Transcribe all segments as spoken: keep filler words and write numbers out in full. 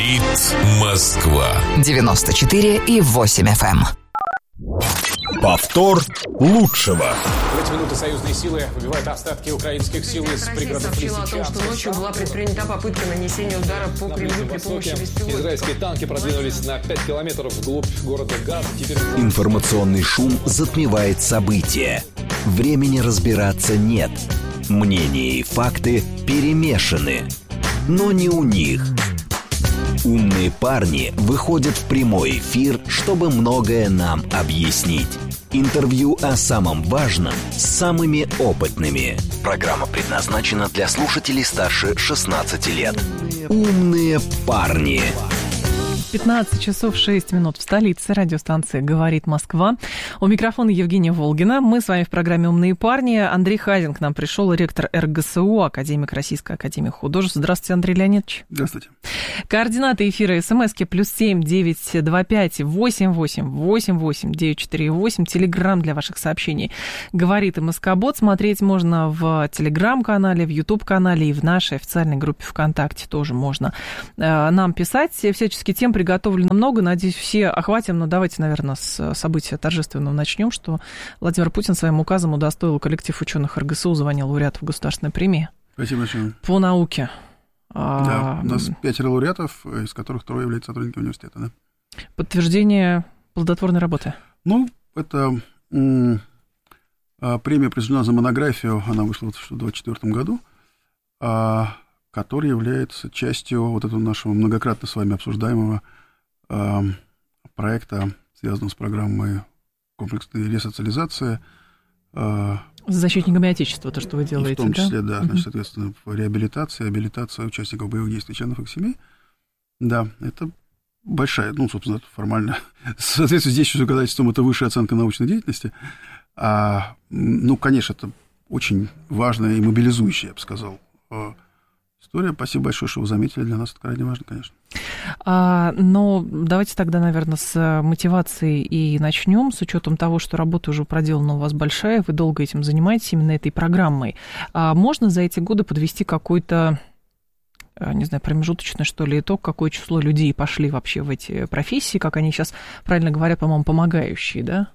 Говорит Москва. девяносто четыре и восемь эф эм. Повтор лучшего. В эти минуты союзные силы выбивают остатки украинских сил из пригородов сообщила о том, что ночью была предпринята попытка нанесения удара по Кремлю при помощи беспилотников. Израильские танки продвинулись на пять километров вглубь города Газ. Теперь... Информационный шум затмевает события. Времени разбираться нет. Мнения и факты перемешаны. Но не у них. Умные парни выходят в прямой эфир, чтобы многое нам объяснить. Интервью о самом важном с самыми опытными. Программа предназначена для слушателей старше шестнадцати лет. Умные парни. пятнадцать часов шесть минут в столице. Радиостанция «Говорит Москва». У микрофона Евгения Волгина. Мы с вами в программе «Умные парни». Андрей Хазин к нам пришел, ректор эр гэ эс у, академик Российской академии художеств. Здравствуйте, Андрей Леонидович. Здравствуйте. Координаты эфира: смски плюс семь девятьсот двадцать пять восемьдесят восемь восемьдесят восемь девятьсот четыре восемь. Телеграм для ваших сообщений «Говорит МСК-бот». Смотреть можно в Телеграм-канале, в Ютуб-канале и в нашей официальной группе ВКонтакте тоже можно нам писать. Всячески тем приготовлено много. Надеюсь, все охватим. Но давайте, наверное, с события торжественного начнем, что Владимир Путин своим указом удостоил коллектив ученых эр гэ эс у звания лауреатов государственной премии. Спасибо большое. По науке. Да, у нас пятеро лауреатов, из которых трое являются сотрудниками университета. Да. Подтверждение плодотворной работы. Ну, это м- премия присуждена за монографию, она вышла в две тысячи двадцать четвёртом году, а, который является частью вот этого нашего многократно с вами обсуждаемого а, проекта, связанного с программой комплексной ресоциализации. А, с защитниками Отечества, то, что вы делаете, в том числе, да, да, значит, соответственно, реабилитация, абилитация участников боевых действий, членов их семей. Да, это большая, ну, собственно, формально, в соответствии с действующим законодательством, это высшая оценка научной деятельности. А, ну, конечно, это очень важная и мобилизующая, я бы сказал, история. Спасибо большое, что вы заметили. Для нас это крайне важно, конечно. А, но давайте тогда, наверное, с мотивацией и начнем, с учетом того, что работа уже проделана у вас большая, вы долго этим занимаетесь, именно этой программой. А можно за эти годы подвести какой-то, не знаю, промежуточный, что ли, итог, какое число людей пошли вообще в эти профессии, как они сейчас, правильно говоря, по-моему, помогающие, да?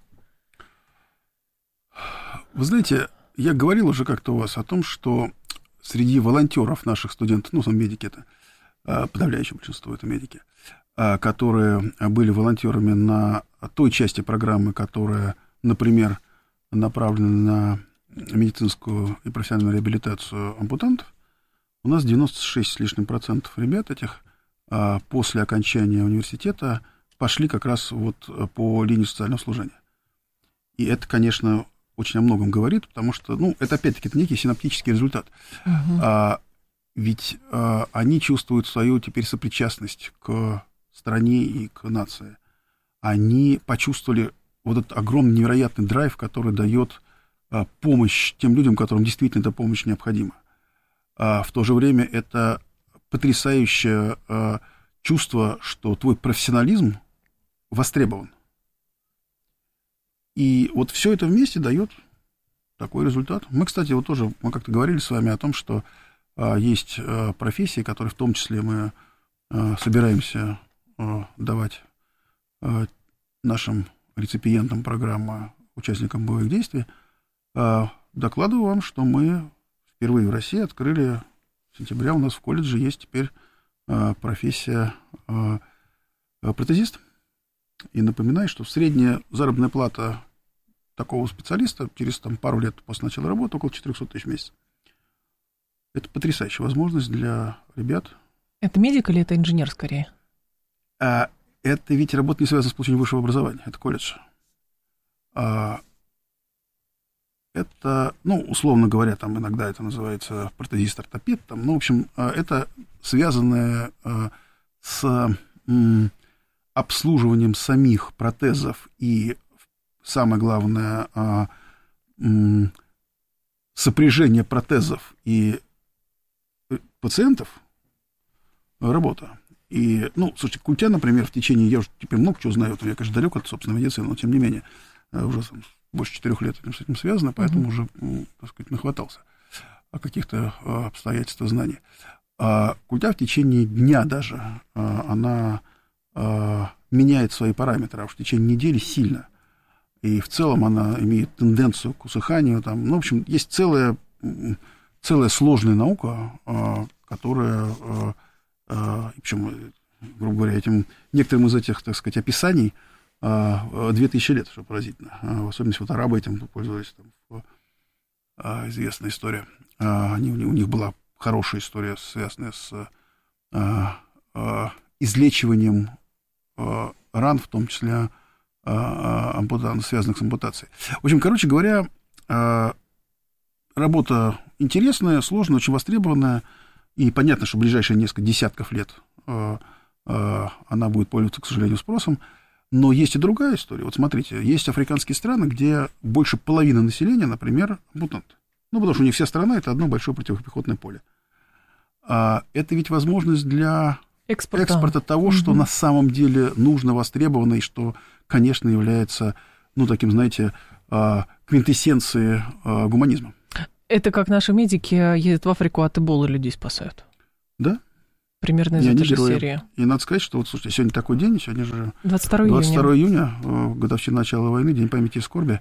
Вы знаете, я говорил уже как-то у вас о том, что среди волонтеров наших студентов, ну, медики это, подавляющее большинство это медики, которые были волонтерами на той части программы, которая, например, направлена на медицинскую и профессиональную реабилитацию ампутантов, у нас девяносто шесть с лишним процентов ребят этих после окончания университета пошли как раз вот по линии социального служения. И это, конечно, очень о многом говорит, потому что, ну, это опять-таки это некий синаптический результат. Uh-huh. А, ведь а, они чувствуют свою теперь сопричастность к стране и к нации. Они почувствовали вот этот огромный невероятный драйв, который дает а, помощь тем людям, которым действительно эта помощь необходима. А, в то же время это потрясающее а, чувство, что твой профессионализм востребован. И вот все это вместе дает такой результат. Мы, кстати, вот тоже, мы как-то говорили с вами о том, что а, есть а, профессии, которые в том числе мы а, собираемся а, давать а, нашим реципиентам программы, участникам боевых действий. А, докладываю вам, что мы впервые в России открыли, в сентябре у нас в колледже есть теперь а, профессия а, протезист. И напоминаю, что средняя заработная плата такого специалиста через там, пару лет после начала работы около четыреста тысяч в месяц. Это потрясающая возможность для ребят. Это медик или это инженер скорее? А, это ведь работа не связана с получением высшего образования. Это колледж. А, это, ну, условно говоря, там иногда это называется протезист-ортопед. Там, ну, в общем, это связанное а, с... М- обслуживанием самих протезов и, самое главное, сопряжение протезов и пациентов работа. И, ну, слушайте, Культя, например, в течение, я уже теперь много чего знаю, я, конечно, далек от собственной медицины, но, тем не менее, уже больше четырех лет с этим связано, поэтому mm-hmm. уже, так сказать, нахватался о каких-то обстоятельствах знаний. А культя в течение дня даже, она меняет свои параметры, а в течение недели сильно. И в целом она имеет тенденцию к усыханию. Там, ну, в общем, есть целая, целая сложная наука, которая, причем, грубо говоря, этим, некоторым из этих, так сказать, описаний две тысячи лет, что поразительно. В особенности вот арабы этим пользовались. Там, известная история. Они, у них была хорошая история, связанная с излечиванием ран, в том числе связанных с ампутацией. В общем, короче говоря, работа интересная, сложная, очень востребованная, и понятно, что в ближайшие несколько десятков лет она будет пользоваться, к сожалению, спросом. Но есть и другая история. Вот смотрите, есть африканские страны, где больше половины населения, например, ампутанты. Ну, потому что у них вся страна — это одно большое противопехотное поле. А это ведь возможность для экспорта, экспорта того, угу. что на самом деле нужно, востребовано, и что, конечно, является, ну, таким, знаете, квинтэссенцией гуманизма. Это как наши медики ездят в Африку, от эболы людей спасают. Да. Примерно из этой же серии. И надо сказать, что вот, слушайте, сегодня такой день, сегодня же двадцать второго июня, годовщина начала войны, День памяти и скорби.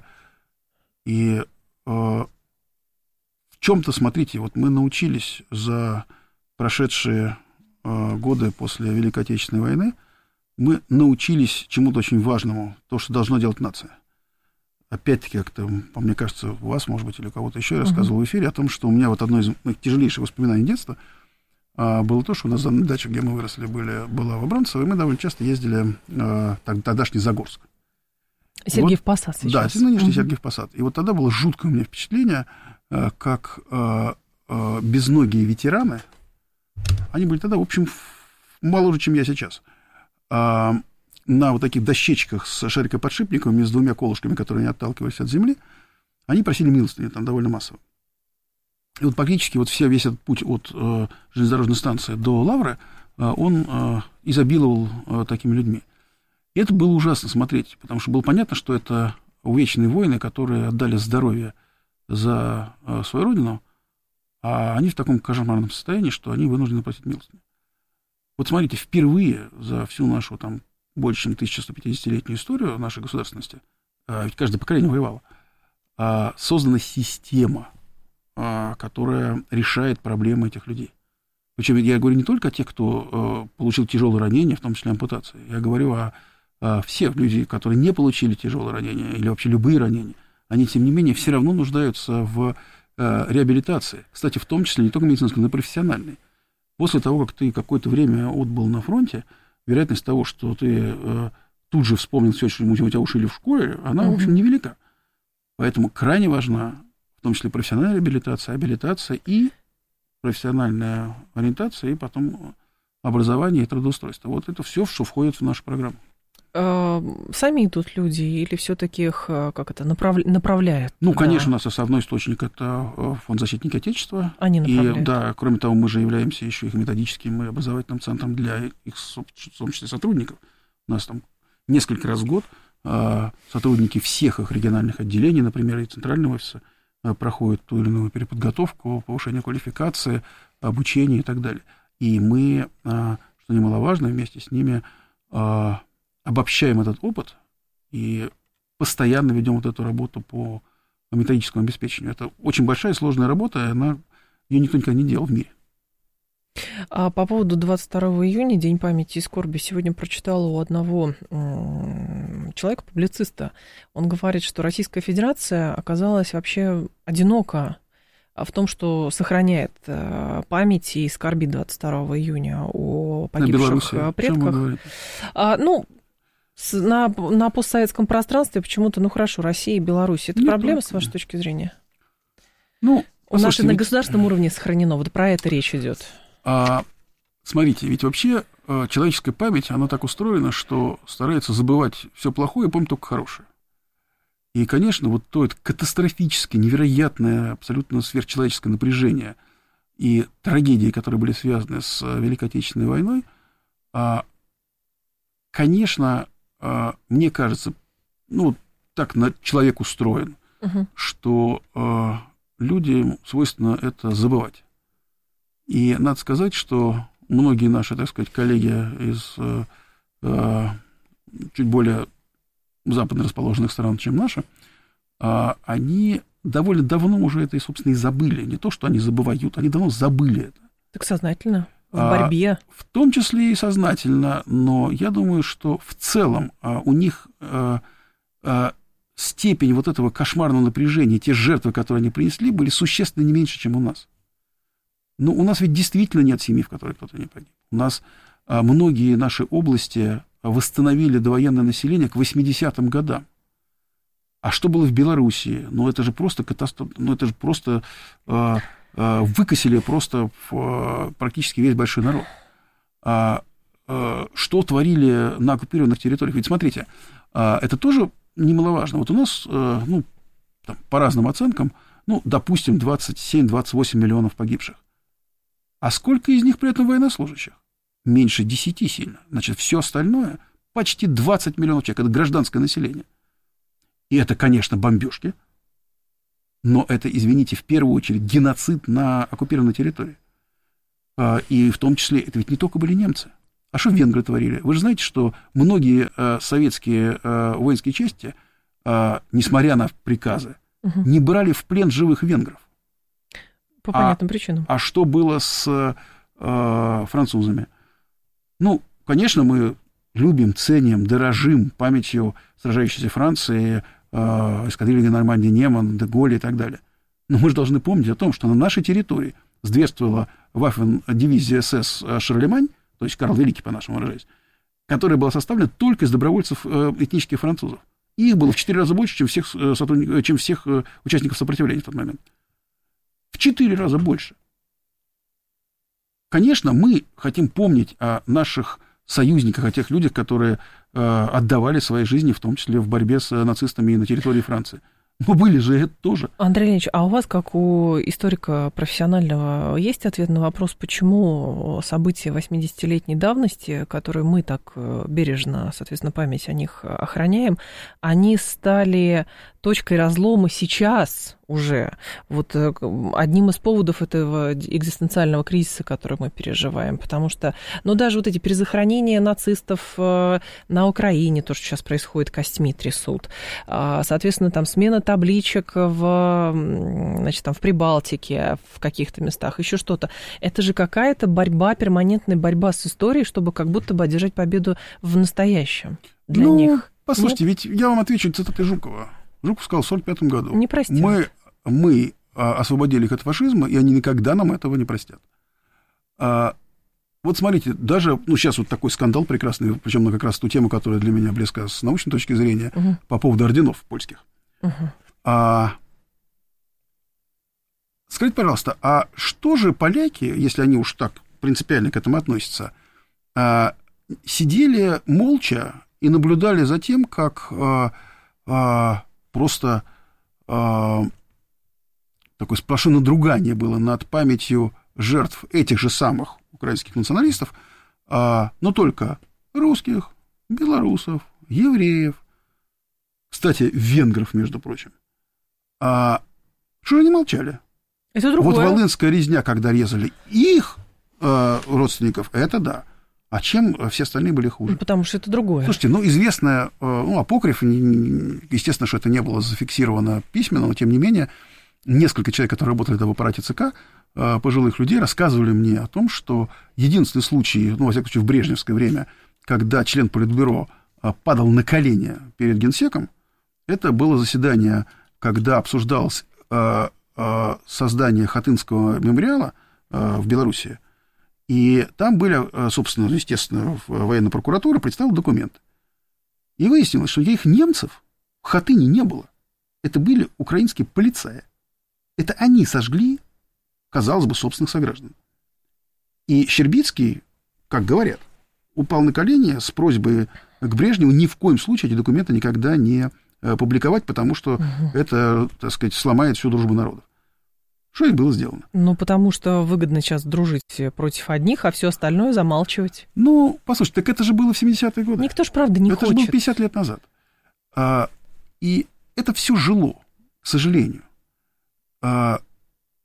И э, в чем-то, смотрите, вот мы научились за прошедшие э, годы после Великой Отечественной войны, мы научились чему-то очень важному, то, что должна делать нация. Опять-таки, как-то, мне кажется, у вас, может быть, или у кого-то еще я рассказывал uh-huh. в эфире о том, что у меня вот одно из моих тяжелейших воспоминаний детства было то, что у нас на даче, где мы выросли, были, была в Абрамцево, и мы довольно часто ездили э, тогдашний Загорск. Сергеев вот, Посад сейчас. Да, нынешний uh-huh. Сергеев Посад. И вот тогда было жуткое у меня впечатление, э, как э, э, безногие ветераны, они были тогда, в общем, моложе, чем я сейчас, э, на вот таких дощечках с шарикоподшипниками, с двумя колышками, которые не отталкивались от земли, они просили милостыню, там довольно массово. И вот практически вот вся, весь этот путь от э, железнодорожной станции до Лавры, э, он э, изобиловал э, такими людьми. И это было ужасно смотреть, потому что было понятно, что это увечные воины, которые отдали здоровье за э, свою родину, а они в таком кошмарном состоянии, что они вынуждены просить милостыню. Вот смотрите, впервые за всю нашу там больше чем тысяча сто пятидесятилетнюю историю нашей государственности, э, ведь каждое поколение воевало, э, создана система, которая решает проблемы этих людей. Причем я говорю не только о тех, кто э, получил тяжелые ранения, в том числе ампутации. Я говорю о, о всех людях, которые не получили тяжелые ранения или вообще любые ранения. Они, тем не менее, все равно нуждаются в э, реабилитации. Кстати, в том числе не только медицинской, но и профессиональной. После того, как ты какое-то время отбыл на фронте, вероятность того, что ты э, тут же вспомнил все, что у тебя ушили в школе, она, в общем, невелика. Поэтому крайне важна в том числе профессиональная реабилитация, абилитация и профессиональная ориентация, и потом образование и трудоустройство. Вот это все, что входит в нашу программу. Сами идут люди или все-таки их как это, направ... направляют? Ну, да. конечно, у нас основной источник – это Фонд защитники Отечества. Они направляют. И, да, кроме того, мы же являемся еще их методическим и образовательным центром для их, в том числе, сотрудников. У нас там несколько раз в год сотрудники всех их региональных отделений, например, и центрального офиса, проходят ту или иную переподготовку, повышение квалификации, обучение и так далее. И мы, что немаловажно, вместе с ними обобщаем этот опыт и постоянно ведем вот эту работу по методическому обеспечению. Это очень большая и сложная работа, и она, ее никто никогда не делал в мире. А по поводу двадцать второго июня, День памяти и скорби, сегодня прочитала у одного человека, публициста. Он говорит, что Российская Федерация оказалась вообще одинока в том, что сохраняет память и скорби двадцать второго июня о погибших на предках. А, ну, на, на постсоветском пространстве почему-то, ну хорошо, Россия и Беларусь. Это Нет, проблема, с вашей точки зрения? Ну, у нас и на государственном уровне сохранено. Вот про это речь идет. А, смотрите, ведь вообще человеческая память, она так устроена, что старается забывать все плохое и помнить только хорошее. И, конечно, вот то это катастрофическое, невероятное, абсолютно сверхчеловеческое напряжение и трагедии, которые были связаны с Великой Отечественной войной, конечно, мне кажется, ну, так человек устроен, угу. что людям свойственно это забывать. И надо сказать, что многие наши, так сказать, коллеги из э, чуть более западно расположенных стран, чем наши, э, они довольно давно уже это, и, собственно, и забыли. Не то, что они забывают, они давно забыли это. Так сознательно, в борьбе. А, в том числе и сознательно, но я думаю, что в целом а, у них а, а, степень вот этого кошмарного напряжения, те жертвы, которые они принесли, были существенно не меньше, чем у нас. Но у нас ведь действительно нет семьи, в которой кто-то не погиб. У нас а, многие наши области восстановили довоенное население к восьмидесятым годам. А что было в Белоруссии? Ну, это же просто катастрофа, ну, это же просто... А, выкосили просто в, практически весь большой народ. А, а, что творили на оккупированных территориях? Ведь смотрите, а, это тоже немаловажно. Вот у нас, а, ну, там, по разным оценкам, ну, допустим, двадцать семь - двадцать восемь миллионов погибших. А сколько из них при этом военнослужащих? Меньше десяти сильно. Значит, все остальное почти двадцать миллионов человек. Это гражданское население. И это, конечно, бомбежки. Но это, извините, в первую очередь геноцид на оккупированной территории. И в том числе, это ведь не только были немцы. А что венгры творили? Вы же знаете, что многие советские воинские части, несмотря на приказы, угу. не брали в плен живых венгров. По понятным а, причинам. А что было с а, французами? Ну, конечно, мы любим, ценим, дорожим памятью сражающейся Франции, эскадрильи Нормандия, Неман, Де-Голь и так далее. Но мы же должны помнить о том, что на нашей территории сдвествовала Ваффен-дивизия СС «Шарлемань», то есть Карл Великий, по-нашему выражаясь, которая была составлена только из добровольцев этнических французов. И их было в четыре раза больше, чем всех, сотрудников, чем всех участников сопротивления в тот момент. В четыре раза больше. Конечно, мы хотим помнить о наших союзниках, о тех людях, которые э, отдавали свои жизни, в том числе в борьбе с нацистами и на территории Франции. Но были же это тоже. Андрей Леонидович, а у вас, как у историка профессионального, есть ответ на вопрос, почему события восьмидесятилетней давности, которые мы так бережно, соответственно, память о них охраняем, они стали точкой разлома сейчас уже? Вот одним из поводов этого экзистенциального кризиса, который мы переживаем, потому что, ну, даже вот эти перезахоронения нацистов на Украине, то, что сейчас происходит, костьми трясут, соответственно, там смена табличек в, значит, там, в Прибалтике, в каких-то местах, еще что-то. Это же какая-то борьба, перманентная борьба с историей, чтобы как будто бы одержать победу в настоящем для ну, них. Послушайте, Нет? ведь я вам отвечу цитатой Жукова. Жуков сказал в сорок пятом году. Не простят. Мы, мы освободили их от фашизма, и они никогда нам этого не простят. А, вот смотрите, даже, ну, сейчас вот такой скандал прекрасный, причем на как раз ту тему, которая для меня близка с научной точки зрения, угу. по поводу орденов польских. Угу. А, скажите, пожалуйста, а что же поляки, если они уж так принципиально к этому относятся, а, сидели молча и наблюдали за тем, как а, а, просто а, такое сплошное надругание было над памятью жертв этих же самых украинских националистов, а, но только русских, белорусов, евреев, кстати, венгров, между прочим. А, что же они молчали? Это другое. Вот волынская резня, когда резали их а, родственников, это да. А чем все остальные были хуже? Ну, потому что это другое. Слушайте, ну, известно, ну, апокриф, естественно, что это не было зафиксировано письменно, но, тем не менее, несколько человек, которые работали в аппарате ЦК, пожилых людей, рассказывали мне о том, что единственный случай, ну, во всяком случае, в брежневское время, когда член Политбюро падал на колени перед Генсеком, это было заседание, когда обсуждалось создание Хатынского мемориала в Белоруссии. И там были, собственно, естественно, военная прокуратура представила документы. И выяснилось, что никаких немцев в Хатыне не было. Это были украинские полицаи. Это они сожгли, казалось бы, собственных сограждан. И Щербицкий, как говорят, упал на колени с просьбой к Брежневу ни в коем случае эти документы никогда не публиковать, потому что угу. это, так сказать, сломает всю дружбу народов. Что и было сделано. Ну, потому что выгодно сейчас дружить против одних, а все остальное замалчивать. Ну, послушайте, так это же было в семидесятые годы. Никто ж, правда, не это хочет. Это же было пятьдесят лет назад. А, и это все жило, к сожалению. А,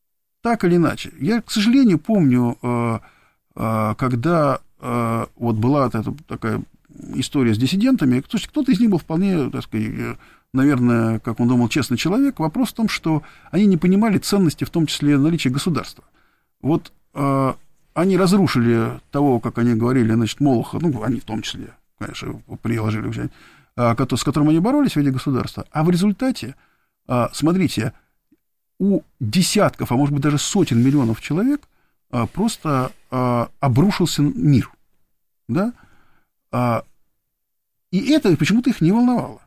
так или иначе. Я, к сожалению, помню, когда вот была эта такая история с диссидентами, кто-то из них был вполне, так сказать, наверное, как он думал, честный человек. Вопрос в том, что они не понимали ценности, в том числе наличия государства. Вот э, они разрушили того, как они говорили, значит, Молоха, ну, они в том числе, конечно, приложили уже, э, с которым они боролись в виде государства. А в результате, э, смотрите, у десятков, а может быть даже сотен миллионов человек э, просто э, обрушился мир. Да? Э, и это почему-то их не волновало.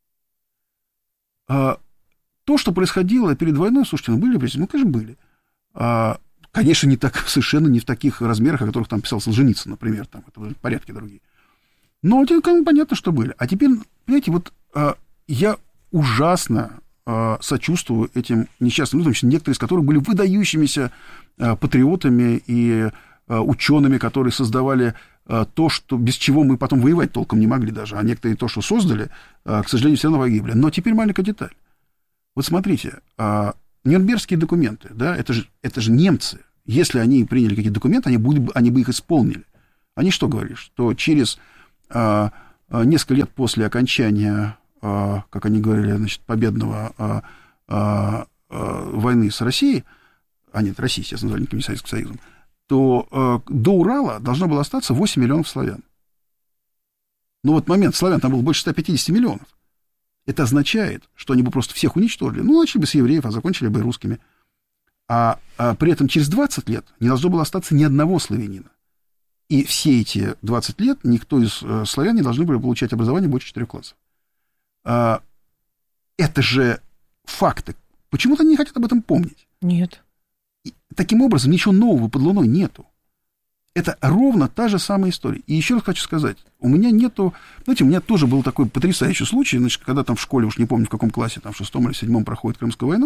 Э, то, что происходило перед войной, слушайте, ну, были, ну, конечно, были. Э, Конечно, не так, совершенно не в таких размерах, о которых там писал Солженицын, например, там, это были порядки другие. Но кому понятно, что были. А теперь, понимаете, вот а, я ужасно а, сочувствую этим несчастным людям, некоторые из которых были выдающимися а, патриотами и а, учеными, которые создавали а, то, что, без чего мы потом воевать толком не могли даже, а некоторые то, что создали, а, к сожалению, все равно погибли. Но теперь маленькая деталь. Вот смотрите, а, Нюрнбергские документы, да, это же, это же немцы. Если они приняли какие-то документы, они, были, они бы их исполнили. Они что говорили? Что через а, несколько лет после окончания, а, как они говорили, значит, победного а, а, а, войны с Россией, а нет, Россией, естественно, назвали не Советским Союзом, то а, до Урала должно было остаться восемь миллионов славян. Но вот момент славян там было больше ста пятидесяти миллионов. Это означает, что они бы просто всех уничтожили. Ну, начали бы с евреев, а закончили бы русскими. А, а при этом через двадцать лет не должно было остаться ни одного славянина. И все эти двадцать лет никто из э, славян не должны были получать образование больше четырех классов. А, это же факты. Почему-то они не хотят об этом помнить. Нет. И, таким образом, ничего нового под луной нету. Это ровно та же самая история. И еще раз хочу сказать, у меня нету... Знаете, у меня тоже был такой потрясающий случай, значит, когда там в школе, уж не помню, в каком классе, там в шестом или седьмом проходит Крымскую войну,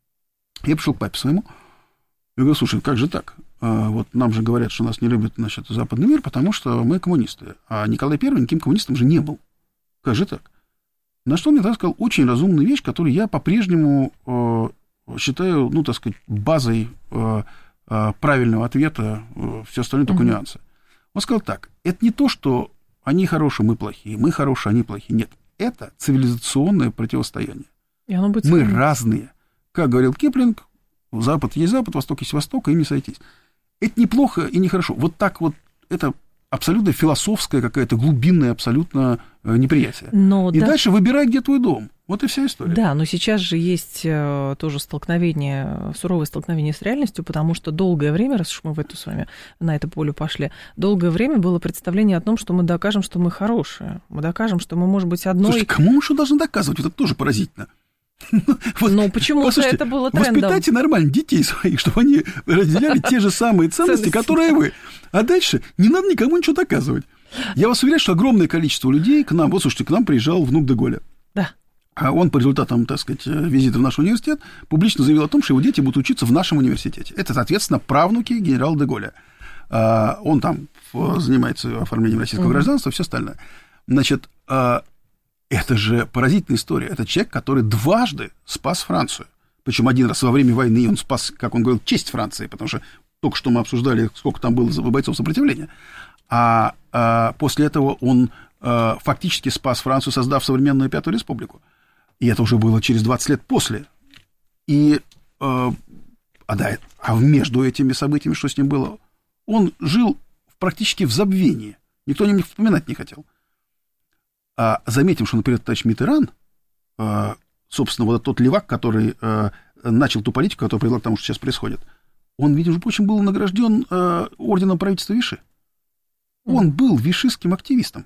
я пришел к папе своему, и говорю, слушай, как же так? А, вот нам же говорят, что нас не любит, значит, западный мир, потому что мы коммунисты. А Николай Первый никаким коммунистом же не был. Как же так? На что он мне тогда сказал очень разумную вещь, которую я по-прежнему э, считаю, ну, так сказать, базой... Э, правильного ответа, все остальное только mm-hmm. нюансы. Он сказал так, это не то, что они хорошие, мы плохие, мы хорошие, они плохие. Нет, это цивилизационное противостояние. И оно будет мы разные. Как говорил Киплинг, Запад есть Запад, Восток есть Восток, и им не сойтись. Это неплохо и нехорошо. Вот так вот, это абсолютно философское какое-то глубинное абсолютно неприятие. Но, и да. дальше выбирай, где твой дом. Вот и вся история. Да, но сейчас же есть тоже столкновение, суровое столкновение с реальностью, потому что долгое время, раз уж мы в эту с вами на это поле пошли, долгое время было представление о том, что мы докажем, что мы хорошие. Мы докажем, что мы, может быть, одной... Слушайте, кому мы что должны доказывать? Это тоже поразительно. Вот, но почему-то это было трендом. Воспитайте нормально детей своих, чтобы они разделяли те же самые ценности, которые вы. А дальше не надо никому ничего доказывать. Я вас уверяю, что огромное количество людей к нам... Вот, слушайте, к нам приезжал внук де Голля. Да. А он по результатам, так сказать, визита в наш университет публично заявил о том, что его дети будут учиться в нашем университете. Это, соответственно, правнуки генерала де Голля. Он там занимается оформлением российского mm-hmm. гражданства и все остальное. Значит, это же поразительная история. Это человек, который дважды спас Францию. Причем один раз во время войны он спас, как он говорил, честь Франции, потому что только что мы обсуждали, сколько там было бойцов сопротивления. А, а после этого он а, фактически спас Францию, создав современную Пятую Республику. И это уже было через двадцать лет после. И, а, а, да, а между этими событиями, что с ним было, он жил практически в забвении. Никто о нем вспоминать не хотел. А заметим, что, например, товарищ Миттеран, а, собственно, вот тот левак, который а, начал ту политику, которая привела к тому, что сейчас происходит, он, видимо, между прочим, был награжден а, орденом правительства Виши. Он был вишистским активистом.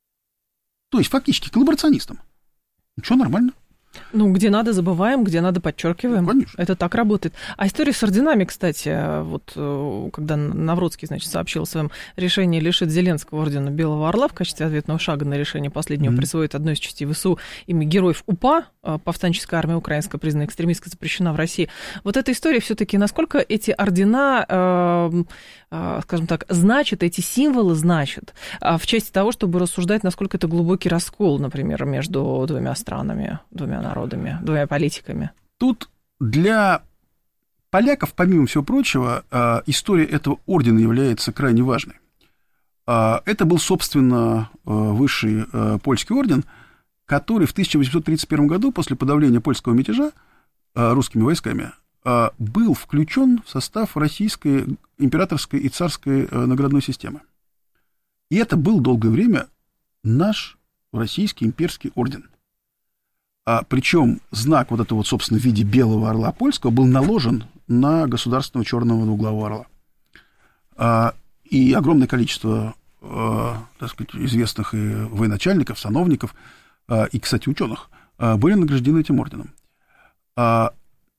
То есть, фактически, коллаборационистом. Ничего, нормально. Ну, где надо, забываем, где надо, подчеркиваем. Ну, конечно. Это так работает. А история с орденами, кстати, вот когда Навродский, значит, сообщил о своем решении лишить Зеленского ордена Белого Орла в качестве ответного шага на решение последнего, mm-hmm. присвоит одной из частей ВСУ имя героев УПА, повстанческая армия украинская, признана экстремистской, запрещена в России. Вот эта история все-таки, насколько эти ордена, э, э, скажем так, значат, эти символы значат, в части того, чтобы рассуждать, насколько это глубокий раскол, например, между двумя странами, двумя народами, двумя политиками. Тут для поляков, помимо всего прочего, история этого ордена является крайне важной. Это был, собственно, высший польский орден, который в тысяча восемьсот тридцать первом году, после подавления польского мятежа русскими войсками, был включен в состав российской императорской и царской наградной системы. И это был долгое время наш российский имперский орден. А, причем знак вот этого, вот, собственно, в виде белого орла польского был наложен на государственного черного двуглавого орла. А, и огромное количество, а, так сказать, известных и военачальников, сановников, а, и, кстати, ученых, а, были награждены этим орденом. А,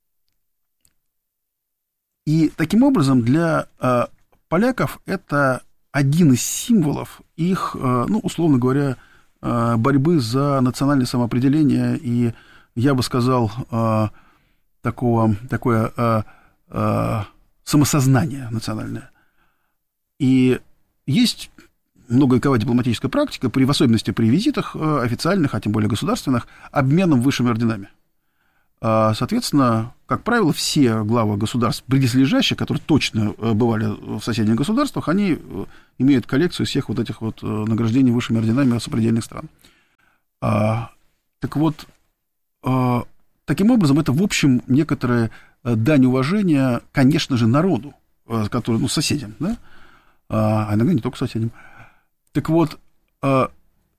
и таким образом для а, поляков это один из символов их, а, ну, условно говоря, борьбы за национальное самоопределение и, я бы сказал, такого, такое самосознание национальное. И есть многовековая дипломатическая практика, при, в особенности при визитах официальных, а тем более государственных, обменом высшими орденами. Соответственно, как правило, все главы государств, близлежащих, которые точно бывали в соседних государствах, они имеют коллекцию всех вот этих вот награждений высшими орденами сопредельных стран. А, так вот, а, таким образом, это, в общем, некоторая дань уважения, конечно же, народу, который, ну, соседям, да, а иногда не только соседям. Так вот, а,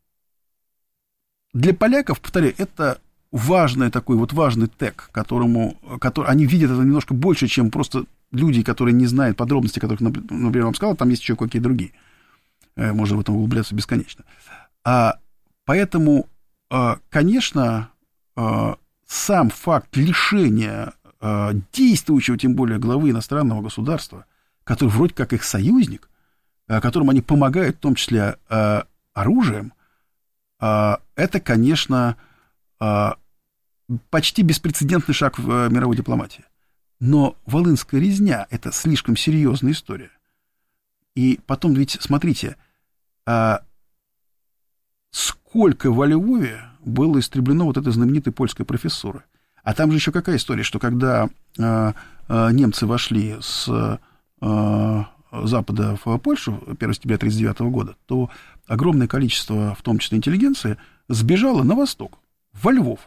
для поляков, повторяю, это важный такой вот важный тег, которому, который, они видят это немножко больше, чем просто люди, которые не знают подробностей, которых, например, я вам сказал, там есть еще какие-то другие. Можно в этом углубляться бесконечно. А, поэтому, конечно, сам факт лишения действующего, тем более, главы иностранного государства, который вроде как их союзник, которому они помогают, в том числе оружием, это, конечно, почти беспрецедентный шаг в мировой дипломатии. Но Волынская резня – это слишком серьезная история. И потом, ведь, смотрите, сколько во Львове было истреблено вот этой знаменитой польской профессуры. А там же еще какая история, что когда немцы вошли с Запада в Польшу первого сентября тысяча девятьсот тридцать девятого года, то огромное количество, в том числе интеллигенции, сбежало на восток, во Львов.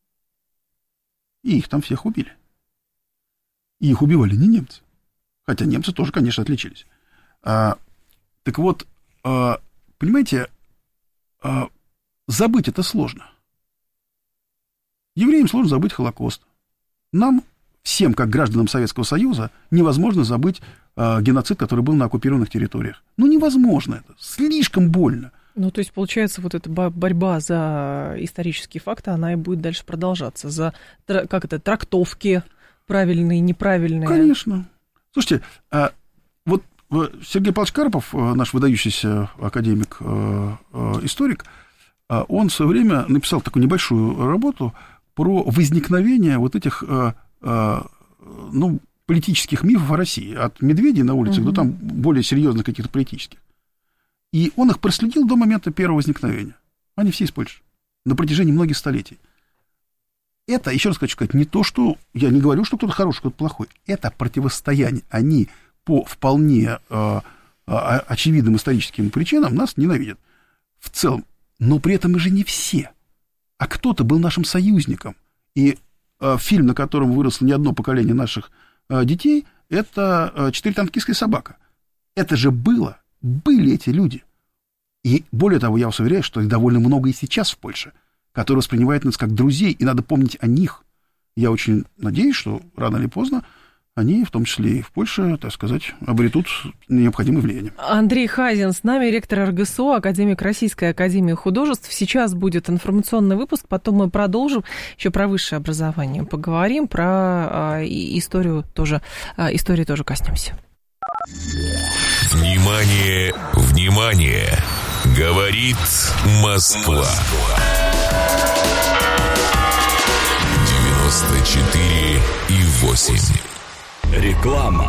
И их там всех убили. И их убивали не немцы. Хотя немцы тоже, конечно, отличились. А, так вот, а, понимаете, а, забыть это сложно. Евреям сложно забыть Холокост. Нам, всем, как гражданам Советского Союза, невозможно забыть а, геноцид, который был на оккупированных территориях. Ну, невозможно это. Слишком больно. Ну, то есть, получается, вот эта борьба за исторические факты, она и будет дальше продолжаться. За, как это, трактовки правильные, неправильные. Конечно. Слушайте, вот Сергей Павлович Карпов, наш выдающийся академик, историк, он в свое время написал такую небольшую работу про возникновение вот этих, ну, политических мифов о России. От медведей на улицах угу. до там более серьезных каких-то политических. И он их проследил до момента первого возникновения. Они все из Польши. На протяжении многих столетий. Это, еще раз хочу сказать, не то, что... Я не говорю, что кто-то хороший, кто-то плохой. Это противостояние. Они по вполне э, очевидным историческим причинам нас ненавидят. В целом. Но при этом мы же не все. А кто-то был нашим союзником. И э, фильм, на котором выросло не одно поколение наших э, детей, это э, «Четыре танкистская собака». Это же было... Были эти люди. И более того, я вас уверяю, что их довольно много и сейчас в Польше, которые воспринимают нас как друзей, и надо помнить о них. Я очень надеюсь, что рано или поздно они, в том числе и в Польше, так сказать, обретут необходимое влияние. Андрей Хазин с нами, ректор эр гэ эс о, академик Российской академии художеств. Сейчас будет информационный выпуск, потом мы продолжим, еще про высшее образование поговорим, про а, историю тоже, а, истории тоже коснемся. Внимание, внимание! Говорит Москва. девяносто четыре и восемь. Реклама.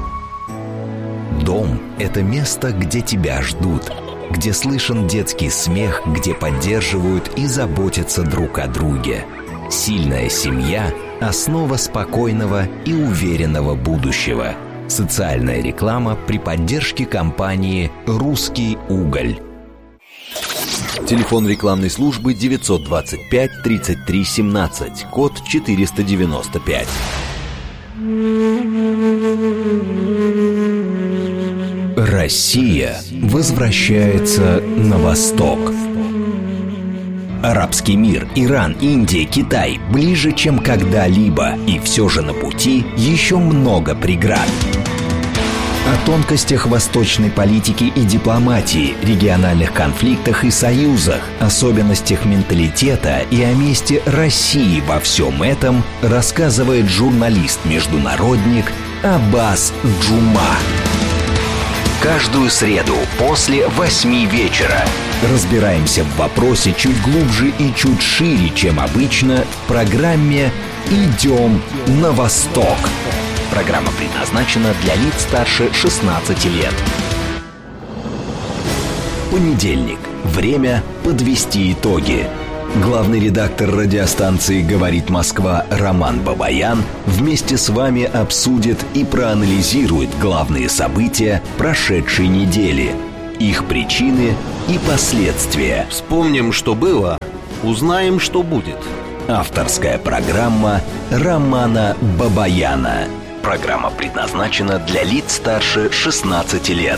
Дом – это место, где тебя ждут, где слышен детский смех, где поддерживают и заботятся друг о друге. Сильная семья основа спокойного и уверенного будущего. Социальная реклама при поддержке компании «Русский уголь». Телефон рекламной службы девятьсот двадцать пять тридцать три семнадцать, код четыреста девяносто пять. Россия возвращается на восток. Арабский мир, Иран, Индия, Китай ближе, чем когда-либо, и все же на пути еще много преград. О тонкостях восточной политики и дипломатии, региональных конфликтах и союзах, особенностях менталитета и о месте России во всем этом рассказывает журналист-международник Аббас Джума. Каждую среду после восьми вечера разбираемся в вопросе чуть глубже и чуть шире, чем обычно, в программе «Идем на восток». Программа предназначена для лиц старше шестнадцати лет. Понедельник. Время подвести итоги. Главный редактор радиостанции «Говорит Москва» Роман Бабаян вместе с вами обсудит и проанализирует главные события прошедшей недели, их причины и последствия. Вспомним, что было, узнаем, что будет. Авторская программа Романа Бабаяна. Программа предназначена для лиц старше шестнадцати лет.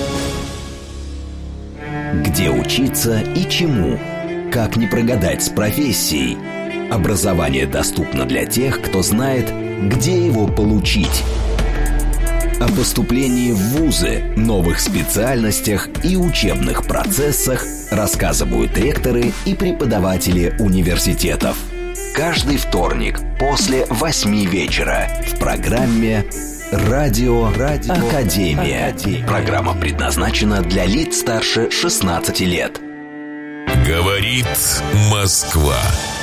Где учиться и чему? Как не прогадать с профессией? Образование доступно для тех, кто знает, где его получить. О поступлении в вузы, новых специальностях и учебных процессах рассказывают ректоры и преподаватели университетов. Каждый вторник после восьми вечера в программе «Радио, Радио Академия». Академия. Программа предназначена для лиц старше шестнадцати лет. Говорит Москва.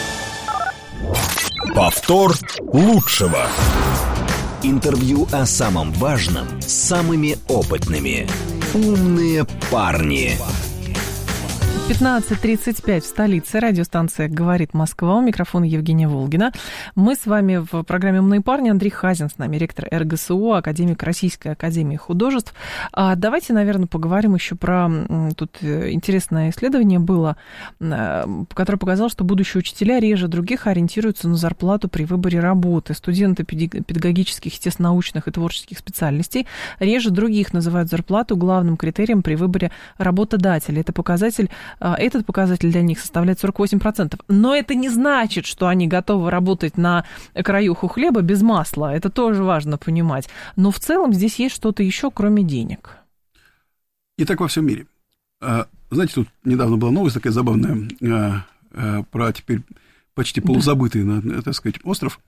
Повтор лучшего. Интервью о самом важном с самыми опытными. Умные парни. пятнадцать тридцать пять в столице. Радиостанция «Говорит Москва». У микрофона Евгения Волгина. Мы с вами в программе «Умные парни». Андрей Хазин с нами, ректор эр гэ эс у, академик Российской академии художеств. А давайте, наверное, поговорим еще про... Тут интересное исследование было, которое показало, что будущие учителя реже других ориентируются на зарплату при выборе работы. Студенты педагогических, естественно-научных и творческих специальностей реже других называют зарплату главным критерием при выборе работодателя. Это показатель... Этот показатель для них составляет сорок восемь процентов. Но это не значит, что они готовы работать на краюху хлеба без масла. Это тоже важно понимать. Но в целом здесь есть что-то еще, кроме денег. И так во всем мире. Знаете, тут недавно была новость такая забавная про теперь почти полузабытый, да. так сказать, остров.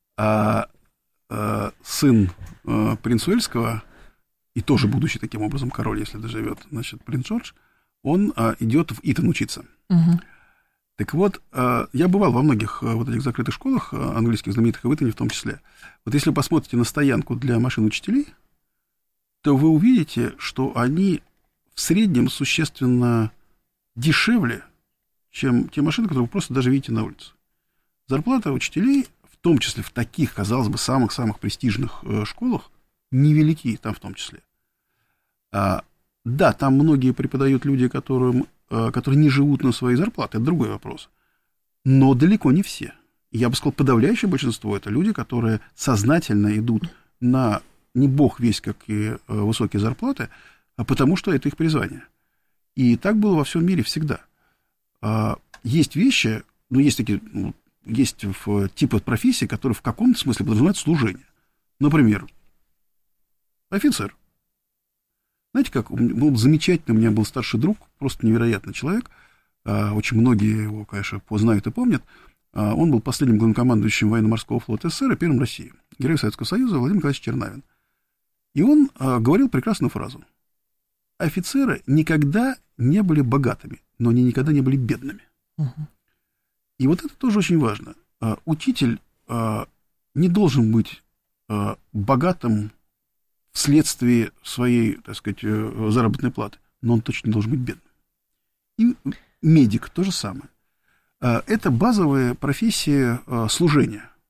Сын принца Уэльского, и тоже будущий таким образом король, если доживет, значит, принц Джордж, он а, идет в Итон учиться. Uh-huh. Так вот, а, я бывал во многих а, вот этих закрытых школах, а, английских, знаменитых, и в Итоне в том числе. Вот если вы посмотрите на стоянку для машин учителей, то вы увидите, что они в среднем существенно дешевле, чем те машины, которые вы просто даже видите на улице. Зарплата учителей, в том числе в таких, казалось бы, самых-самых престижных э, школах, невелики там в том числе. А, Да, там многие преподают люди, которым, которые не живут на свои зарплаты, это другой вопрос. Но далеко не все. Я бы сказал, подавляющее большинство – это люди, которые сознательно идут на, не бог весть какие высокие зарплаты, а потому что это их призвание. И так было во всем мире всегда. Есть вещи, ну, есть такие, ну, есть типы профессий, которые в каком-то смысле подразумевают служение. Например, офицер. Знаете, как был замечательный, у меня был старший друг, просто невероятный человек, очень многие его, конечно, знают и помнят. Он был последним главнокомандующим военно-морского флота СССР и первым России, герой Советского Союза Владимир Николаевич Чернавин. И он говорил прекрасную фразу: офицеры никогда не были богатыми, но они никогда не были бедными. Uh-huh. И вот это тоже очень важно. Учитель не должен быть богатым вследствие своей, так сказать, заработной платы, но он точно не должен быть бедным. И медик то же самое. Это базовая профессия служения.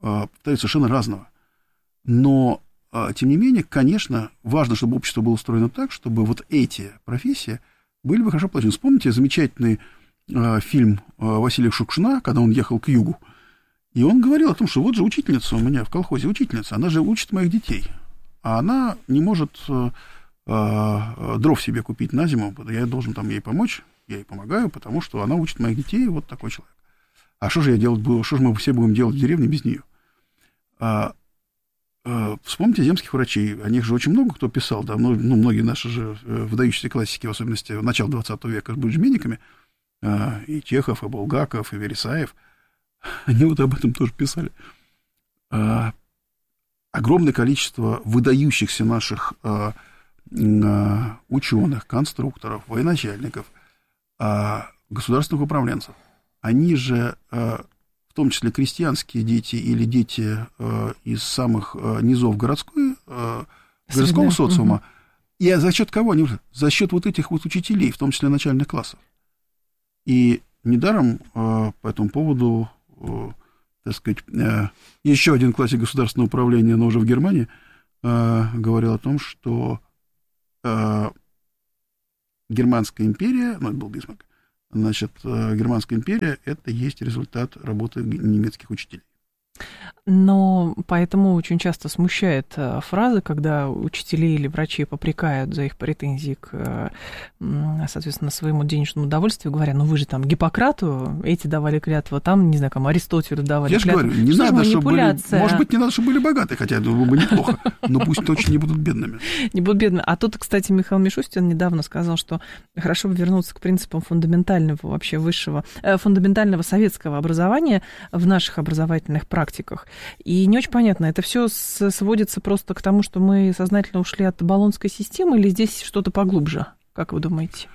повторяю, совершенно разного. Но, тем не менее, конечно, важно, чтобы общество было устроено так, чтобы вот эти профессии были бы хорошо оплачены. Вспомните замечательный фильм Василия Шукшина, когда он ехал к югу, и он говорил о том, что вот же учительница у меня в колхозе, учительница, она же учит моих детей, а она не может дров себе купить на зиму, я должен там ей помочь, я ей помогаю, потому что она учит моих детей, вот такой человек. А что же я делать буду, что же мы все будем делать в деревне без нее? А, а, вспомните земских врачей, о них же очень много кто писал, да, ну, многие наши же выдающиеся классики, в особенности в начале двадцатого века, были медиками, а, и Чехов, и Булгаков, и Вересаев, они вот об этом тоже писали. А, огромное количество выдающихся наших а, а, ученых, конструкторов, военачальников, а, государственных управленцев, они же, а, в том числе крестьянские дети или дети а, из самых а, низов городской, а, городского социума, угу. И за счет кого они? За счет вот этих вот учителей, в том числе начальных классов. И недаром а, по этому поводу, а, так сказать, а, еще один классик государственного управления, но уже в Германии, а, говорил о том, что а, Германская империя, ну, это был Бисмарк, значит, Германская империя — это есть результат работы немецких учителей. Но поэтому очень часто смущает фраза, когда учителей или врачи попрекают за их претензии к, соответственно, своему денежному удовольствию, говоря, ну вы же там Гиппократу эти давали клятву, там, не знаю, кому Аристотелю давали Я клятву. Я же говорю, не Что надо, чтобы были, может быть, не надо, чтобы были богатые, хотя это было бы неплохо, но пусть точно не будут бедными. Не будут бедными. А тут, кстати, Михаил Мишустин недавно сказал, что хорошо бы вернуться к принципам фундаментального вообще высшего, фундаментального советского образования в наших образовательных практиках. И не очень понятно, это все сводится просто к тому, что мы сознательно ушли от болонской системы, или здесь что-то поглубже? Как вы думаете?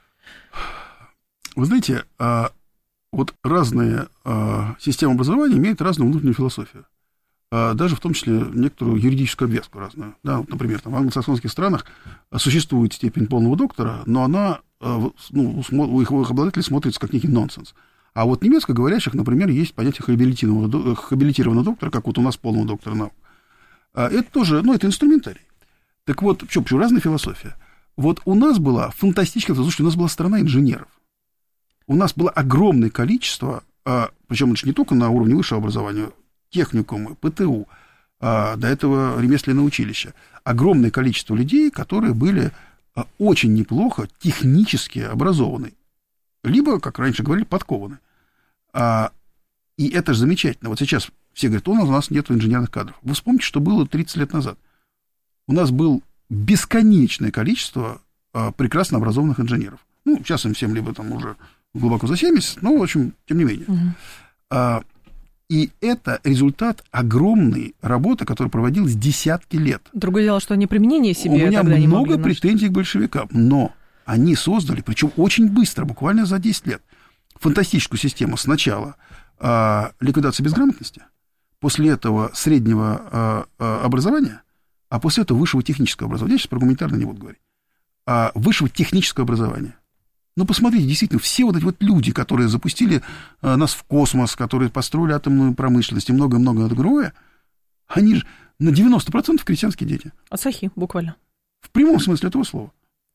Вы знаете, вот разные системы образования имеют разную внутреннюю философию. Даже в том числе некоторую юридическую обвязку разную. Да, вот, например, там, в англосаксонских странах существует степень полного доктора, но она, ну, у их обладателей смотрится как некий нонсенс. А вот немецкоговорящих, например, есть понятие хабилитированного, хабилитированного доктора, как вот у нас полного доктора наук. Это тоже, ну, это инструментарий. Так вот, почему, почему разная философия? Вот у нас была фантастическая, слушайте, у нас была страна инженеров. У нас было огромное количество, причем это не только на уровне высшего образования, техникумы, ПТУ, до этого ремесленное училище. Огромное количество людей, которые были очень неплохо технически образованы. Либо, как раньше говорили, подкованы. А, и это же замечательно. Вот сейчас все говорят, у нас, у нас нет инженерных кадров. Вы вспомните, что было тридцать лет назад. У нас было бесконечное количество а, прекрасно образованных инженеров. Ну, сейчас им всем либо там уже глубоко за семьдесят, но, в общем, тем не менее. Угу. А, и это результат огромной работы, которая проводилась десятки лет. Другое дело, что они применение себе У меня тогда не много могли претензий к большевикам, но они создали, причем очень быстро, буквально за десять лет, фантастическую систему. Сначала э, ликвидация безграмотности, после этого среднего э, образования, а после этого высшего технического образования. Я сейчас про гуманитарное не буду говорить. А высшего технического образования. Ну, посмотрите, действительно, все вот эти вот люди, которые запустили э, нас в космос, которые построили атомную промышленность и много-много другое, они же на девяносто процентов крестьянские дети. Ацахи, буквально. В прямом смысле этого слова.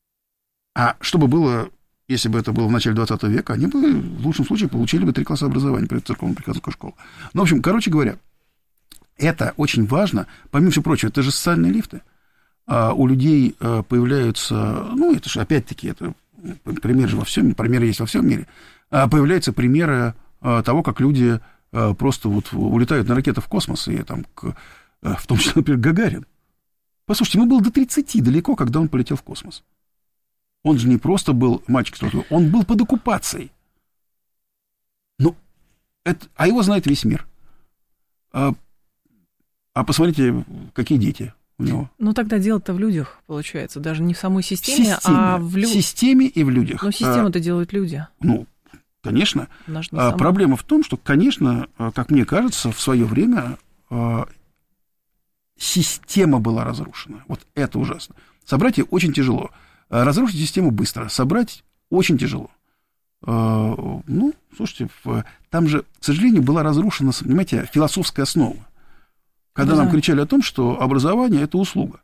А что бы было, если бы это было в начале двадцатого века, они бы в лучшем случае получили бы три класса образования при церковно-приказной школе. Ну, в общем, короче говоря, это очень важно. Помимо всего прочего, это же социальные лифты. А у людей появляются, ну, это же опять-таки, это пример же во всем, примеры есть во всем мире. А появляются примеры того, как люди просто вот улетают на ракетах в космос, и там, в том числе, например, Гагарин. Послушайте, ему было до тридцати далеко, когда он полетел в космос. Он же не просто был мальчик, он был под оккупацией. Ну, это, а его знает весь мир. А, а посмотрите, какие дети у него. Ну, тогда дело-то в людях, получается. Даже не в самой системе, системе а в людях. В системе и в людях. Но систему-то а, делают люди. Ну, конечно. А, проблема в том, что, конечно, как мне кажется, в свое время а, система была разрушена. Вот это ужасно. Собрать ее очень тяжело. Разрушить систему быстро, собрать очень тяжело. ну, слушайте, там же, к сожалению, была разрушена, понимаете, философская основа. Когда да. нам кричали о том, что образование – это услуга,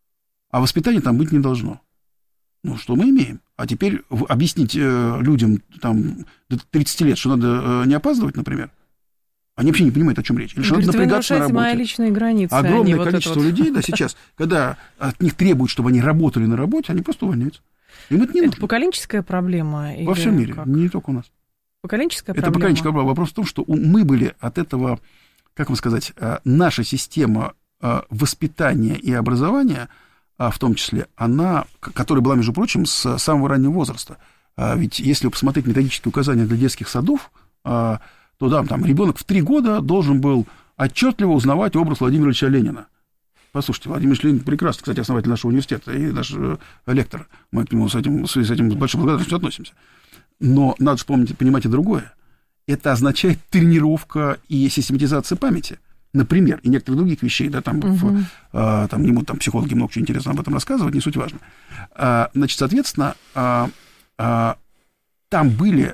а воспитания там быть не должно. Ну, что мы имеем? А теперь объяснить людям там, до тридцати лет, что надо не опаздывать, например, они вообще не понимают, о чем речь. Или что надо напрягаться на работе. Мои личные границы. Огромное количество вот людей, да, сейчас, когда от них требуют, чтобы они работали на работе, они просто увольняются. Им это не это нужно. поколенческая проблема? Во всем мире, как? не только у нас. Поколенческая это проблема? Это поколенческая проблема. Вопрос в том, что мы были от этого, как вам сказать, наша система воспитания и образования, в том числе, она, которая была, между прочим, с самого раннего возраста. Ведь если посмотреть методические указания для детских садов, то да, там ребенок в три года должен был отчетливо узнавать образ Владимира Ильича Ленина. Послушайте, Владимир Ильич Ленин прекрасный, кстати, основатель нашего университета и наш лектор. Мы к нему с этим, с этим с большой благодарностью относимся. Но надо же помнить, понимать и другое. Это означает тренировка и систематизация памяти. Например, и некоторых других вещей, да, там, uh-huh. в, а, там не будут там, психологи много чего интересного об этом рассказывать, не суть важно. А, значит, соответственно, а, а, там были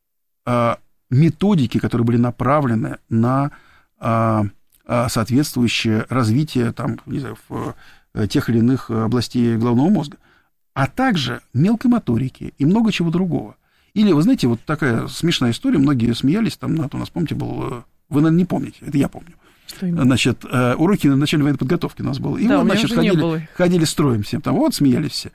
а, методики, которые были направлены на а, а, соответствующее развитие там, не знаю, в, в тех или иных областей головного мозга, а также мелкой моторики и много чего другого. Или, вы знаете, вот такая смешная история, многие смеялись, там, у нас, помните, был, вы, наверное, не помните, это я помню. Значит, уроки на начале военной подготовки у нас было. И да, вот, значит, ходили, ходили строем всем, там, вот, смеялись все.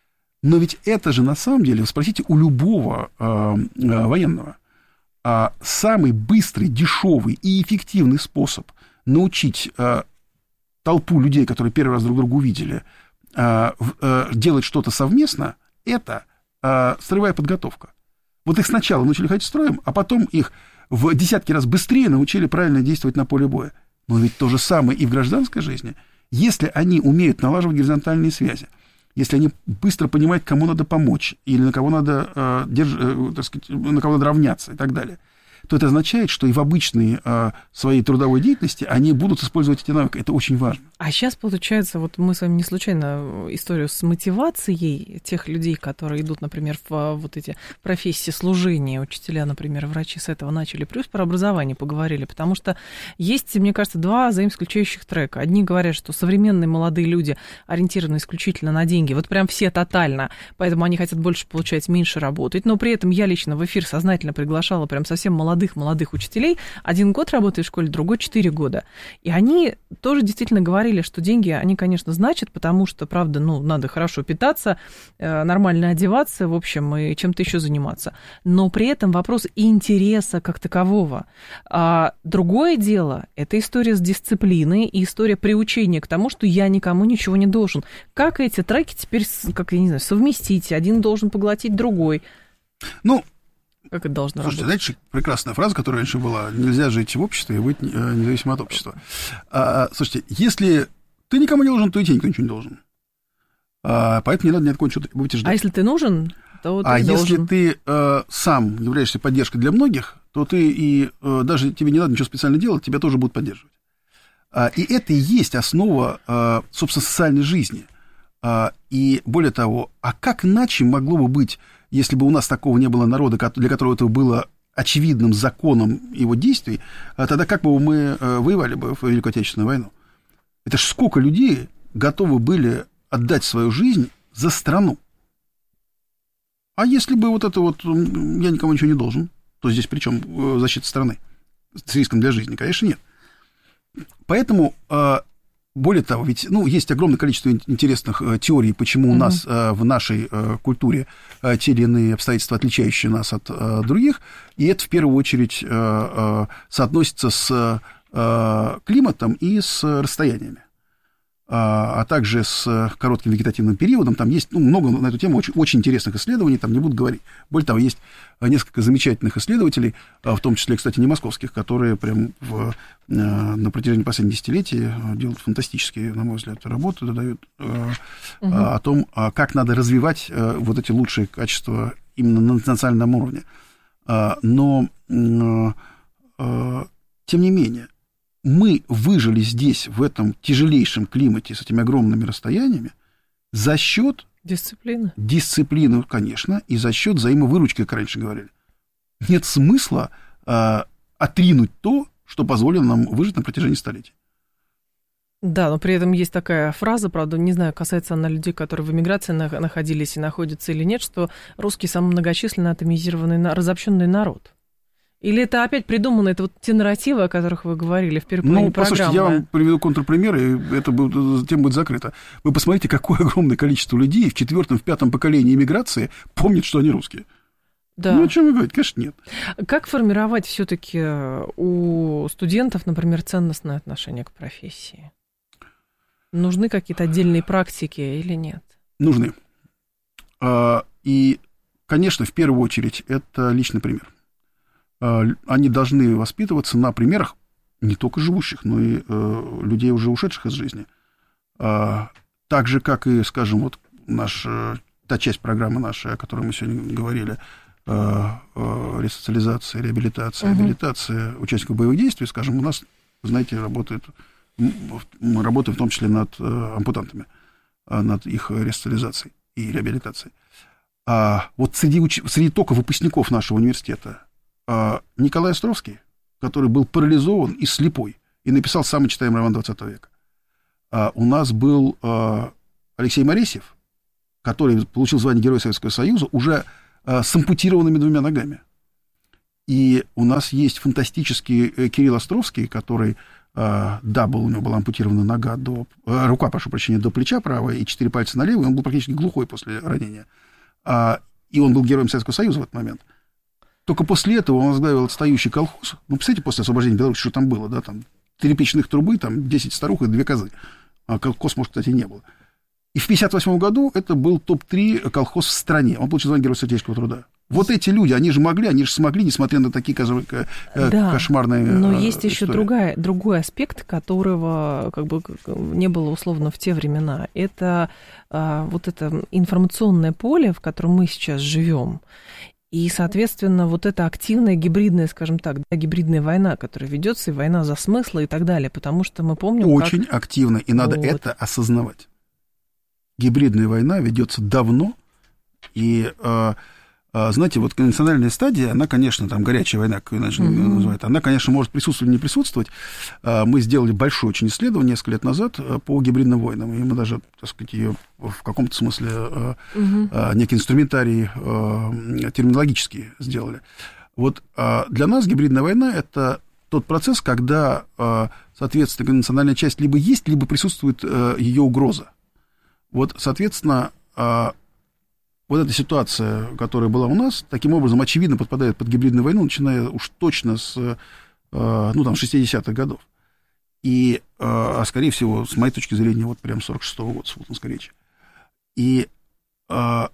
Но ведь это же, на самом деле, вы спросите у любого э, э, военного, э, самый быстрый, дешевый и эффективный способ научить э, толпу людей, которые первый раз друг друга увидели, э, э, делать что-то совместно, это э, строевая подготовка. Вот их сначала научили ходить строем, а потом их в десятки раз быстрее научили правильно действовать на поле боя. Но ведь то же самое и в гражданской жизни. Если они умеют налаживать горизонтальные связи, если они быстро понимают, кому надо помочь, или на кого надо, э, держ, э, так сказать, на кого надо равняться и так далее, то это означает, что и в обычной э, своей трудовой деятельности они будут использовать эти навыки. Это очень важно. А сейчас, получается, вот мы с вами не случайно историю с мотивацией тех людей, которые идут, например, в вот эти профессии служения, учителя, например, врачи, с этого начали, плюс про образование поговорили, потому что есть, мне кажется, два взаимоисключающих трека. Одни говорят, что современные молодые люди ориентированы исключительно на деньги, вот прям все тотально, поэтому они хотят больше получать, меньше работать, но при этом я лично в эфир сознательно приглашала прям совсем молодых-молодых учителей, один год работает в школе, другой четыре года, и они тоже действительно говорили, что деньги, они, конечно, значат, потому что, правда, ну, надо хорошо питаться, нормально одеваться, в общем, и чем-то еще заниматься. Но при этом вопрос интереса как такового. А другое дело, это история с дисциплиной и история приучения к тому, что я никому ничего не должен. Как эти треки теперь, как я не знаю, совместить? Один должен поглотить другой. Ну, как это должно Слушайте, работать? знаете, прекрасная фраза, которая раньше была: нельзя жить в обществе и быть независимо от общества. А, слушайте, если ты никому не должен, то и тебе никто ничего не должен. А, поэтому не надо ни от кого ничего будете ждать. А если ты нужен, то ты А должен. если ты а, сам являешься поддержкой для многих, то ты и а, даже тебе не надо ничего специально делать, тебя тоже будут поддерживать. А, и это и есть основа, а, собственно, социальной жизни. А, и более того, а как иначе могло бы быть, если бы у нас такого не было народа, для которого это было очевидным законом его действий, тогда как бы мы воевали бы в Великую Отечественную войну? Это ж сколько людей готовы были отдать свою жизнь за страну. А если бы вот это вот «я никому ничего не должен», то здесь при чем защита страны с риском для жизни? Конечно, нет. Поэтому... Более того, ведь ну, есть огромное количество интересных э, теорий, почему у mm-hmm. нас э, в нашей э, культуре э, те или иные обстоятельства, отличающие нас от э, других, и это в первую очередь э, э, соотносится с э, климатом и с расстояниями, а, а также с коротким вегетативным периодом. Там есть ну, много на эту тему очень, очень интересных исследований, там не буду говорить. Более того, есть несколько замечательных исследователей, в том числе, кстати, не московских, которые прям в, на протяжении последних десятилетий делают фантастические, на мой взгляд, работы, дают угу. о том, как надо развивать вот эти лучшие качества именно на национальном уровне. Но, тем не менее, мы выжили здесь, в этом тяжелейшем климате, с этими огромными расстояниями, за счет дисциплины. Дисциплины, конечно, и за счет взаимовыручки, как раньше говорили. нет смысла э, отринуть то, что позволило нам выжить на протяжении столетий. Да, но при этом есть такая фраза, правда, не знаю, касается она людей, которые в эмиграции находились и находятся или нет, что русский самый многочисленный, атомизированный, разобщенный народ. Или это опять придумано, это вот те нарративы, о которых вы говорили в первой половине ну, программы? Послушайте, я вам приведу контрпример, и это будет, тем будет закрыто. Вы посмотрите, какое огромное количество людей в четвертом, в пятом поколении эмиграции помнит, что они русские. Да. Ну, о чем вы говорите? Конечно, нет. Как формировать все-таки у студентов, например, ценностное отношение к профессии? Нужны какие-то отдельные практики или нет? Нужны. И, конечно, в первую очередь, это личный пример. Они должны воспитываться на примерах не только живущих, но и людей, уже ушедших из жизни. Так же, как и, скажем, вот наш, та часть программы нашей, о которой мы сегодня говорили, ресоциализация, реабилитация, угу. реабилитация участников боевых действий, скажем, у нас, знаете, работает... Мы работаем в том числе над э, ампутантами, э, над их ресоциализацией и реабилитацией. А вот среди, уч... среди только выпускников нашего университета э, Николай Островский, который был парализован и слепой, и написал самый читаемый роман двадцатого века. А у нас был э, Алексей Моресьев, который получил звание Героя Советского Союза уже э, с ампутированными двумя ногами. И у нас есть фантастический э, Кирилл Островский, который... Uh, да, был, у него была ампутирована нога до... Uh, рука, прошу прощения, до плеча правая и четыре пальца на левый, он был практически глухой после ранения. Uh, и он был героем Советского Союза в этот момент. Только после этого он возглавил отстающий колхоз. Ну, представляете, после освобождения Беларуси, что там было, да, там три печных трубы, там десять старух и две козы. А колхоз, может, кстати, не было. И в пятьдесят восьмом году это был топ три колхоз в стране. Он получил звание Героя Советского труда. Вот эти люди, они же могли, они же смогли, несмотря на такие да, кошмарные но есть истории. еще другая, другой аспект, которого как бы не было условно в те времена. Это а, вот это информационное поле, в котором мы сейчас живем. И, соответственно, вот эта активная гибридная, скажем так, да, гибридная война, которая ведется, и война за смыслы и так далее, потому что мы помним, очень как... активно, и надо вот. это осознавать. Гибридная война ведется давно, и... Знаете, вот конвенциональная стадия, она, конечно, там горячая война, как ее mm-hmm. называют, она, конечно, может присутствовать или не присутствовать. Мы сделали большое очень исследование несколько лет назад по гибридным войнам, и мы даже, так сказать, ее в каком-то смысле mm-hmm. некий инструментарий терминологический сделали. Вот для нас гибридная война – это тот процесс, когда, соответственно, конвенциональная часть либо есть, либо присутствует ее угроза. Вот, соответственно, вот эта ситуация, которая была у нас, таким образом, очевидно, подпадает под гибридную войну, начиная уж точно с, ну, там, шестидесятых годов. И, а, скорее всего, с моей точки зрения, вот прям сорок шестого года, с Фултонской речи. И а,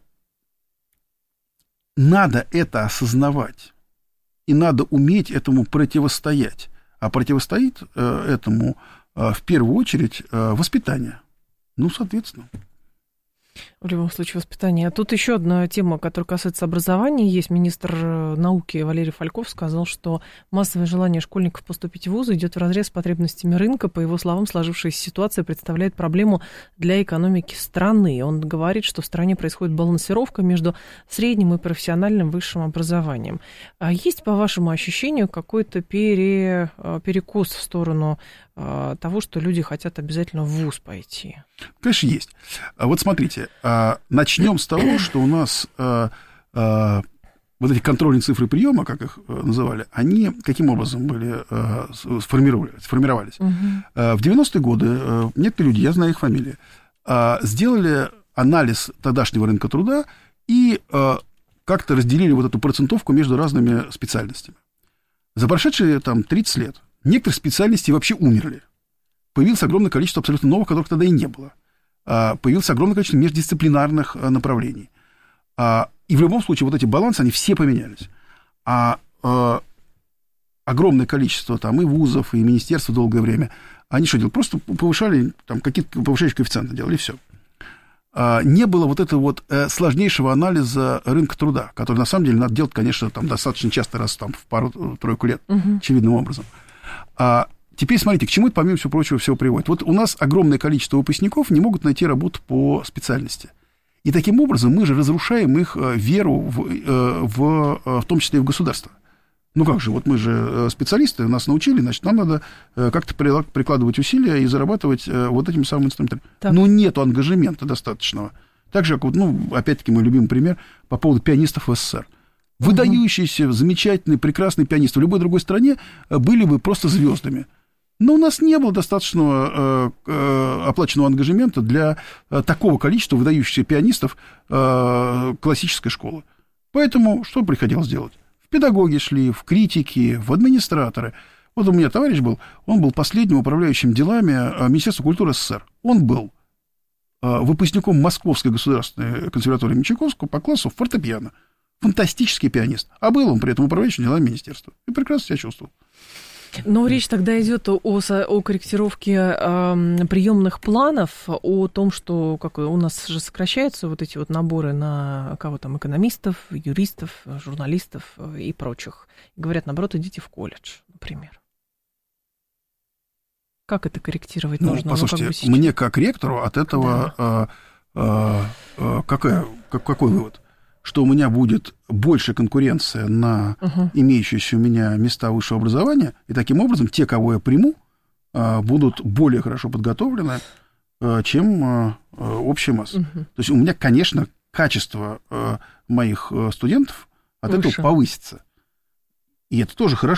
надо это осознавать, и надо уметь этому противостоять. А противостоит а, этому, а, в первую очередь, а, воспитание. Ну, соответственно... В любом случае, воспитание. А тут еще одна тема, которая касается образования. Есть министр науки Валерий Фальков сказал, что массовое желание школьников поступить в вузы идет вразрез с потребностями рынка. По его словам, сложившаяся ситуация представляет проблему для экономики страны. Он говорит, что в стране происходит балансировка между средним и профессиональным высшим образованием. А есть, по вашему ощущению, какой-то пере, перекос в сторону того, что люди хотят обязательно в вуз пойти? Конечно, есть. Вот смотрите, начнем с того, что у нас вот эти контрольные цифры приема, как их называли, они каким образом были сформировались? сформировались? Угу. В девяностые годы некоторые люди, я знаю их фамилии, сделали анализ тогдашнего рынка труда и как-то разделили вот эту процентовку между разными специальностями. За прошедшие там тридцать лет некоторые специальности вообще умерли. Появилось огромное количество абсолютно новых, которых тогда и не было. Появилось огромное количество междисциплинарных направлений. И в любом случае вот эти балансы, они все поменялись. А огромное количество там и вузов, и министерств долгое время, они что делали? Просто повышали, там какие-то повышающие коэффициенты делали, и все. Не было вот этого вот сложнейшего анализа рынка труда, который, на самом деле, надо делать, конечно, там, достаточно часто, раз там, в пару-тройку лет, угу. очевидным образом. А теперь смотрите, к чему это, помимо всего прочего, всего приводит. Вот у нас огромное количество выпускников не могут найти работу по специальности. И таким образом мы же разрушаем их веру, в, в, в том числе и в государство. Ну как же, вот мы же специалисты, нас научили, значит, нам надо как-то прикладывать усилия и зарабатывать вот этим самым инструментом. Так. Но нету ангажемента достаточного. Так же, как вот, ну, опять-таки, мой любимый пример по поводу пианистов в СССР. Выдающиеся, замечательные, прекрасные пианисты в любой другой стране были бы просто звездами. Но у нас не было достаточного э, э, оплаченного ангажемента для э, такого количества выдающихся пианистов э, классической школы. Поэтому что приходилось делать? В педагоги шли, в критики, в администраторы. Вот у меня товарищ был, он был последним управляющим делами Министерства культуры СССР. Он был выпускником Московской государственной консерватории имени Чайковского по классу фортепиано. Фантастический пианист. А был он при этом управляющим делами министерства. И прекрасно себя чувствовал. Но речь тогда идет о, о корректировке э, приемных планов, о том, что как, у нас же сокращаются вот эти вот наборы на кого там, экономистов, юристов, журналистов и прочих. И говорят, наоборот, идите в колледж, например. Как это корректировать ну, нужно? Послушайте, ну, как бы мне как ректору от этого да. а, а, а, какая, как, какой вывод? Что у меня будет больше конкуренция на uh-huh. имеющиеся у меня места высшего образования, и таким образом те, кого я приму, а, будут более хорошо подготовлены, а, чем а, общая масса. Uh-huh. То есть у меня, конечно, качество а, моих студентов от Выше. этого повысится. И это тоже хорошо.